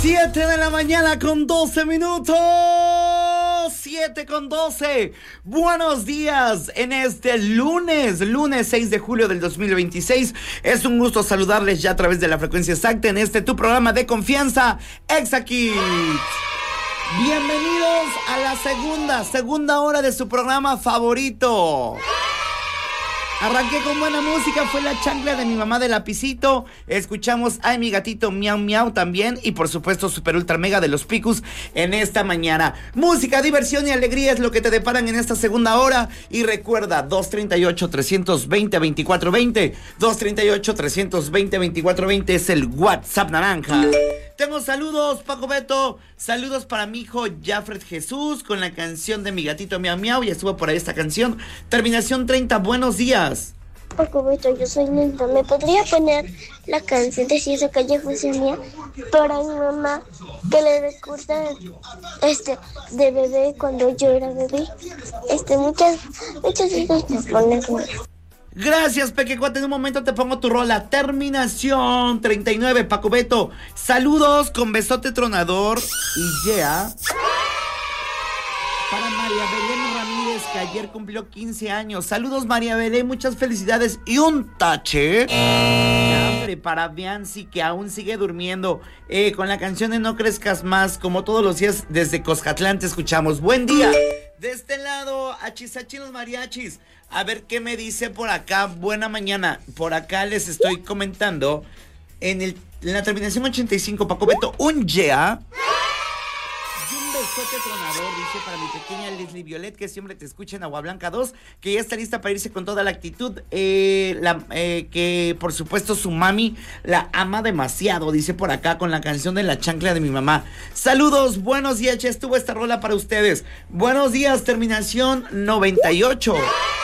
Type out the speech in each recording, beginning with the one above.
7 de la mañana con 12 minutos. 7 con 12. Buenos días en este lunes 6 de julio del 2026. Es un gusto saludarles ya a través de la frecuencia exacta en este tu programa de confianza, Exa Kids. Bienvenidos a la segunda hora de su programa favorito. Arranqué con buena música, fue La Chancla de mi mamá de Lapicito. Escuchamos Ay mi gatito miau miau también. Y por supuesto Super Ultra Mega de los Picus en esta mañana. Música, diversión y alegría es lo que te deparan en esta segunda hora. Y recuerda, 238-320-2420. 238-320-2420 es el WhatsApp naranja. Tengo saludos, Paco Beto. Saludos para mi hijo Jafred Jesús con la canción de Mi Gatito Miau Miau. Ya estuvo por ahí esta canción. Terminación 30, buenos días. Paco Beto, yo soy Linda. ¿Me podría poner la canción de Si esa calle fuese mía para mi mamá, que le recuerda de bebé cuando yo era bebé? Muchas veces me pones. Gracias, Pequecuate. En un momento te pongo tu rola. Terminación 39, Paco Beto. Saludos con besote tronador y yeah. Para María Belén Ramírez, que ayer cumplió 15 años. Saludos, María Belén, muchas felicidades. Y un tache. Hambre para Bianci, que aún sigue durmiendo. Con la canción de No Crezcas Más, como todos los días, desde Coscatlán te escuchamos. Buen día. De este lado, achisachinos mariachis. A ver qué me dice por acá. Buena mañana. Por acá les estoy comentando. En la terminación 85, Paco Beto, un yeah. Y un besote tronador, dice, para mi pequeña Leslie Violet, que siempre te escucha en Agua Blanca 2, que ya está lista para irse con toda la actitud. Que por supuesto su mami la ama demasiado, dice por acá, con la canción de La Chancla de mi mamá. Saludos, buenos días, ya estuvo esta rola para ustedes. Buenos días, terminación 98.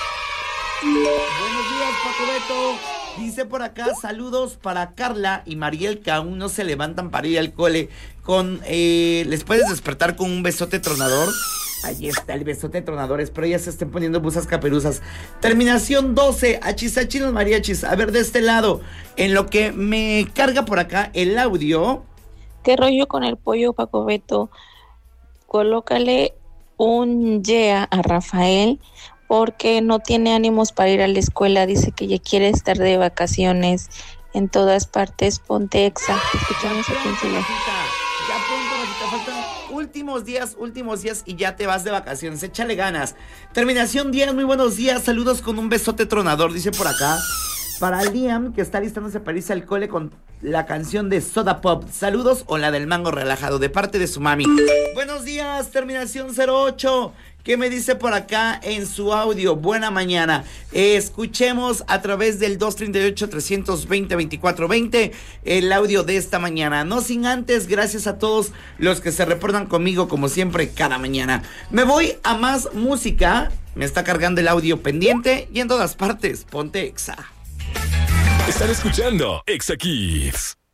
Buenos días, Paco Beto. Dice por acá, saludos para Carla y Mariel, que aún no se levantan para ir al cole. ¿Les puedes despertar con un besote tronador? Ahí está el besote tronador. Espero ya se estén poniendo busas caperuzas. Terminación 12, achisachinos mariachis. A ver, de este lado, en lo que me carga por acá el audio. ¿Qué rollo con el pollo, Paco Beto? Colócale un yeah a Rafael, porque no tiene ánimos para ir a la escuela. Dice que ya quiere estar de vacaciones en todas partes. Ponte Exa. Escuchamos aquí en Chile. Ya pronto, Rosita, faltan últimos días y ya te vas de vacaciones. Échale ganas. Terminación 10, muy buenos días. Saludos con un besote tronador, dice por acá. Para Liam, que está listándose para irse al cole con la canción de Soda Pop. Saludos, o la del mango relajado, de parte de su mami. Buenos días, terminación 08. ¿Qué me dice por acá en su audio? Buena mañana. Escuchemos a través del 238-320-2420 el audio de esta mañana. No sin antes, gracias a todos los que se reportan conmigo como siempre cada mañana. Me voy a más música. Me está cargando el audio pendiente y en todas partes. Ponte Exa. Están escuchando Exa Kids.